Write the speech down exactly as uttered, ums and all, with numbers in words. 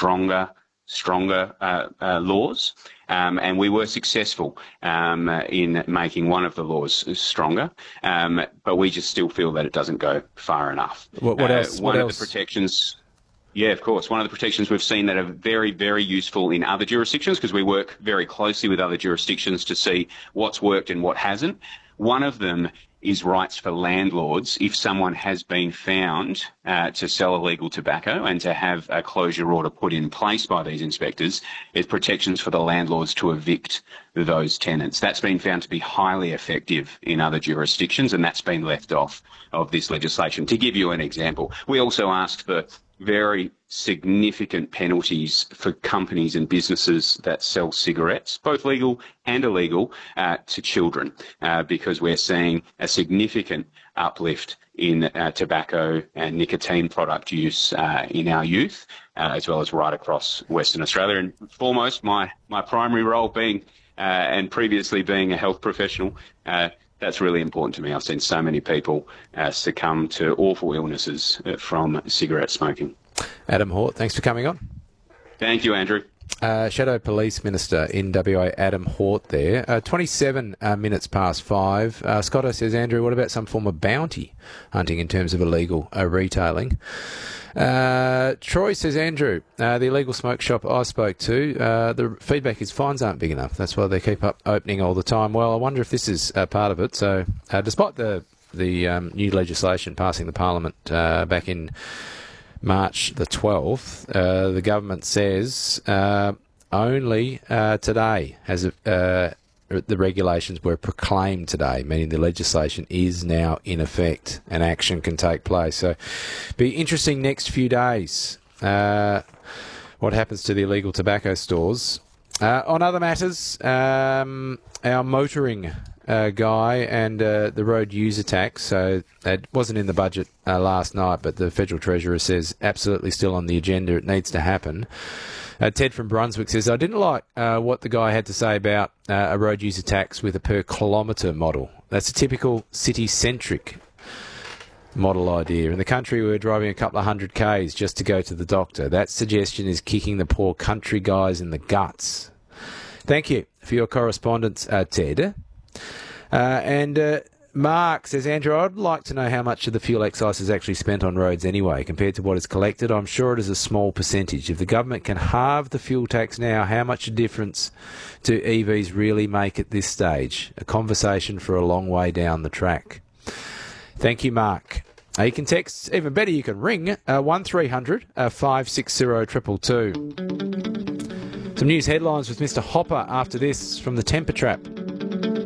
stronger, stronger uh, uh, laws. Um, and we were successful um, uh, in making one of the laws stronger, um, but we just still feel that it doesn't go far enough. What, what else? Uh, one what of else? the protections... Yeah, of course. One of the protections we've seen that are very, very useful in other jurisdictions, because we work very closely with other jurisdictions to see what's worked and what hasn't. One of them is rights for landlords if someone has been found uh, to sell illegal tobacco and to have a closure order put in place by these inspectors. There's protections for the landlords to evict those tenants. That's been found to be highly effective in other jurisdictions, and that's been left off of this legislation. To give you an example, we also asked for very significant penalties for companies and businesses that sell cigarettes, both legal and illegal, uh, to children, uh, because we're seeing a significant uplift in uh, tobacco and nicotine product use uh, in our youth, uh, as well as right across Western Australia. And foremost, my, my primary role being, uh, and previously being a health professional, uh, that's really important to me. I've seen so many people uh, succumb to awful illnesses uh, from cigarette smoking. Adam Hort, thanks for coming on. Thank you, Andrew. Uh, Shadow Police Minister in W A, Adam Hort there. Uh, twenty-seven uh, minutes past five. Uh, Scotto says, Andrew, what about some form of bounty hunting in terms of illegal uh, retailing? Uh, Troy says, Andrew, uh, the illegal smoke shop I spoke to, uh, the feedback is fines aren't big enough. That's why they keep up opening all the time. Well, I wonder if this is uh, part of it. So uh, despite the, the um, new legislation passing the Parliament uh, back in March the twelfth, uh, the government says uh, only uh, today has it, uh, the regulations were proclaimed today, meaning the legislation is now in effect and action can take place. So be interesting next few days uh, what happens to the illegal tobacco stores. Uh, on other matters, um, our motoring uh, guy and uh, the road user tax, so it wasn't in the budget uh, last night, but the Federal Treasurer says absolutely still on the agenda, it needs to happen. Uh, Ted from Brunswick says, I didn't like uh, what the guy had to say about uh, a road user tax with a per kilometre model. That's a typical city-centric model idea. In the country, we're driving a couple of hundred Ks just to go to the doctor. That suggestion is kicking the poor country guys in the guts. Thank you for your correspondence, uh, Ted. Uh, and uh, Mark says, Andrew, I'd like to know how much of the fuel excise is actually spent on roads anyway, compared to what is collected. I'm sure it is a small percentage. If the government can halve the fuel tax now, how much a difference do E Vs really make at this stage? A conversation for a long way down the track. Thank you, Mark. Uh, you can text, even better, you can ring uh, one three hundred five six zero two two two. Some news headlines with Mister Hopper after this from the Temper Trap.